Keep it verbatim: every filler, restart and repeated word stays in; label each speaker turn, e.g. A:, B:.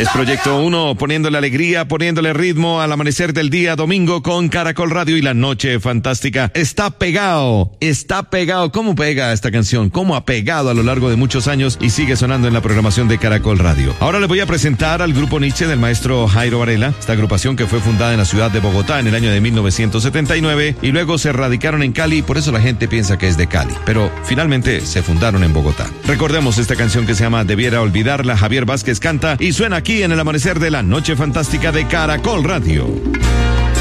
A: Es Proyecto uno, poniéndole alegría, poniéndole ritmo al amanecer del día domingo con Caracol Radio y la noche fantástica. Está pegado, está pegado. ¿Cómo pega esta canción? ¿Cómo ha pegado a lo largo de muchos años y sigue sonando en la programación de Caracol Radio? Ahora les voy a presentar al grupo Nietzsche del maestro Jairo Varela, esta agrupación que fue fundada en la ciudad de Bogotá en el año de mil novecientos setenta y nueve y luego se radicaron en Cali, por eso la gente piensa que es de Cali, pero finalmente se fundaron en Bogotá. Recordemos esta canción que se llama Debiera Olvidarla, Javier Vázquez canta y suena aquí en el amanecer de la noche fantástica de Caracol Radio.